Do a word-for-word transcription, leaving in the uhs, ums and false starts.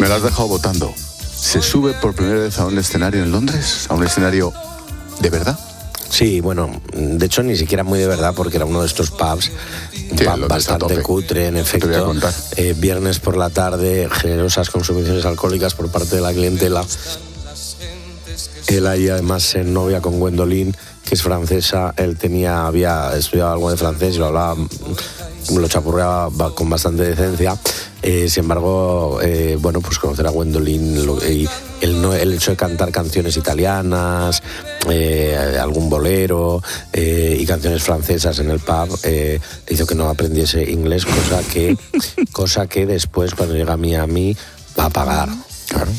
Me lo has dejado votando. ¿Se sube por primera vez a un escenario en Londres? ¿A un escenario de verdad? Sí, bueno, de hecho ni siquiera muy de verdad, porque era uno de estos pubs, un Sí, pub bastante cutre, en efecto. Te voy a contar. Eh, viernes por la tarde, generosas consumiciones alcohólicas por parte de la clientela. Él ahí además en novia con Gwendolyn, que es francesa. Él tenía, había estudiado algo de francés y lo hablaba, lo chapurreaba con bastante decencia. Eh, sin embargo, eh, bueno, pues conocer a Gwendolyn lo, y el, no, el hecho de cantar canciones italianas, eh, algún bolero eh, y canciones francesas en el pub eh, hizo que no aprendiese inglés, cosa que, cosa que después cuando llega a Miami va a pagar. Claro.